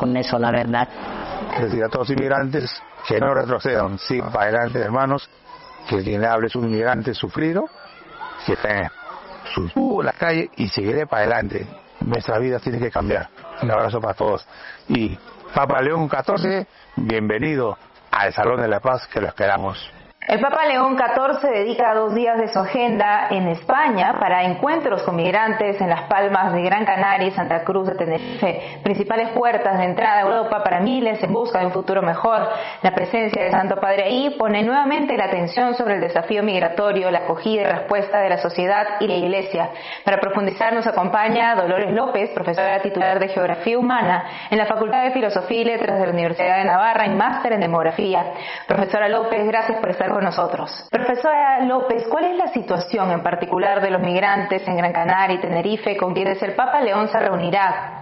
con eso, la verdad. Es decir, a todos los inmigrantes que no retrocedan, sigan para adelante, hermanos, que quien hable es un inmigrante sufrido, que está en la calle y seguiré para adelante. Nuestra vida tiene que cambiar. Un abrazo para todos. Y Papa León XIV, bienvenido al Salón de la Paz, que lo esperamos. El Papa León XIV dedica 2 días de su agenda en España para encuentros con migrantes en Las Palmas de Gran Canaria y Santa Cruz de Tenerife, principales puertas de entrada a Europa para miles en busca de un futuro mejor. La presencia del Santo Padre ahí pone nuevamente la atención sobre el desafío migratorio, la acogida y respuesta de la sociedad y la Iglesia. Para profundizar nos acompaña Dolores López, profesora titular de Geografía Humana en la Facultad de Filosofía y Letras de la Universidad de Navarra y máster en Demografía. Profesora López, gracias por estar con nosotros. Profesora López, ¿cuál es la situación en particular de los migrantes en Gran Canaria y Tenerife con quienes el Papa León se reunirá?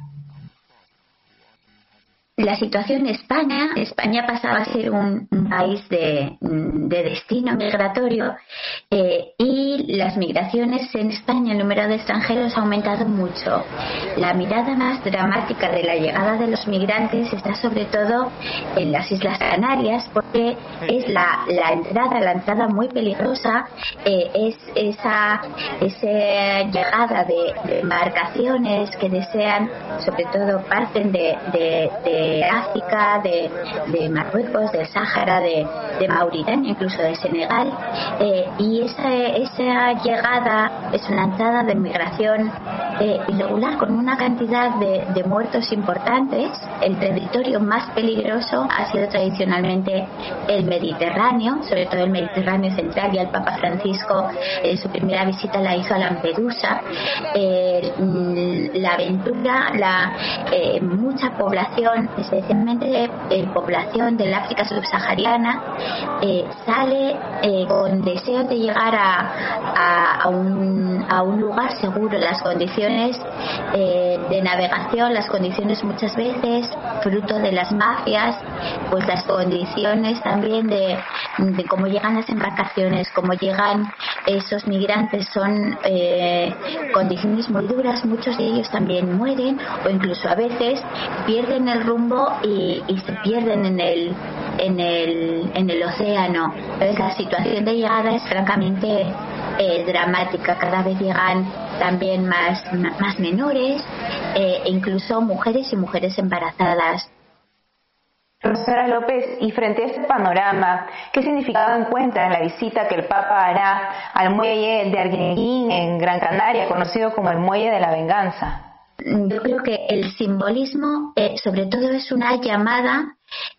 La situación de España pasaba a ser un país de destino migratorio y las migraciones en España, el número de extranjeros ha aumentado mucho. La mirada más dramática de la llegada de los migrantes está sobre todo en las Islas Canarias, porque es la entrada muy peligrosa, es esa llegada de embarcaciones que desean, sobre todo parten de África, de Marruecos, del Sáhara, de Mauritania, incluso de Senegal, y esa llegada es una entrada de migración irregular con una cantidad de muertos importantes. El territorio más peligroso ha sido tradicionalmente el Mediterráneo, sobre todo el Mediterráneo central, y el Papa Francisco en su primera visita la hizo a Lampedusa. La aventura, mucha población, especialmente población del África subsahariana, sale con deseo de llegar a un lugar seguro. Las condiciones de navegación, las condiciones muchas veces fruto de las mafias, pues las condiciones también de cómo llegan las embarcaciones, cómo llegan esos migrantes son condiciones muy duras. Muchos de ellos también mueren o incluso a veces pierden el rumbo y se pierden en el océano. Entonces la situación de llegada es francamente dramática. Cada vez llegan también más menores, e incluso mujeres y mujeres embarazadas. Profesora López, y frente a este panorama, ¿qué significado encuentra en la visita que el Papa hará al muelle de Arguineguín en Gran Canaria, conocido como el Muelle de la Venganza? Yo creo que el simbolismo sobre todo es una llamada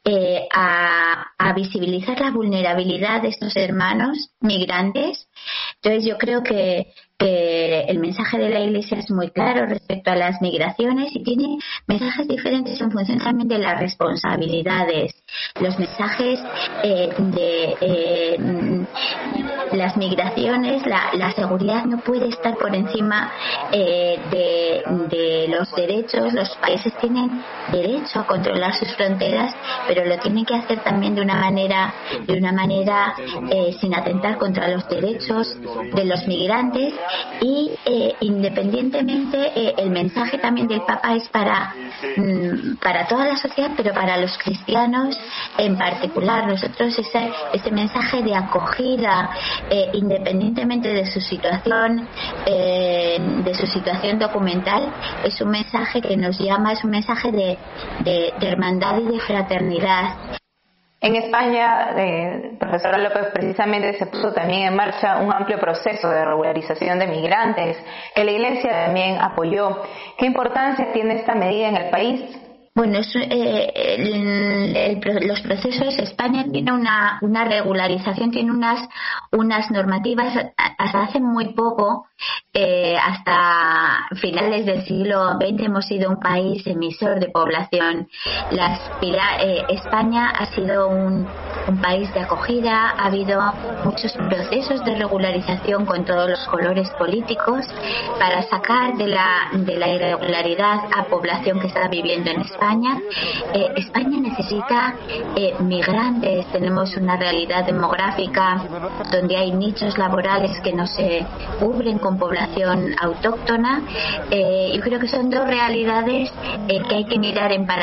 a visibilizar la vulnerabilidad de estos hermanos migrantes. Entonces yo creo que el mensaje de la Iglesia es muy claro respecto a las migraciones y tiene mensajes diferentes en función también de las responsabilidades. Los mensajes de las migraciones, la seguridad no puede estar por encima de los derechos. Los países tienen derecho a controlar sus fronteras, pero lo tienen que hacer también de una manera sin atentar contra los derechos de los migrantes. Y independientemente, el mensaje también del Papa es para toda la sociedad, pero para los cristianos en particular. Nosotros ese mensaje de acogida, independientemente de su situación documental, es un mensaje que nos llama, es un mensaje de hermandad y de fraternidad. En España, profesora López, precisamente se puso también en marcha un amplio proceso de regularización de migrantes que la Iglesia también apoyó. ¿Qué importancia tiene esta medida en el país? Bueno, los procesos, España tiene una regularización, tiene unas normativas. Hasta hace muy poco, hasta finales del siglo XX, hemos sido un país emisor de población. España ha sido un país de acogida, ha habido muchos procesos de regularización con todos los colores políticos para sacar de la irregularidad a población que está viviendo en España. España necesita migrantes. Tenemos una realidad demográfica donde hay nichos laborales que no se cubren con población autóctona. Yo creo que son dos realidades que hay que mirar en paralelo.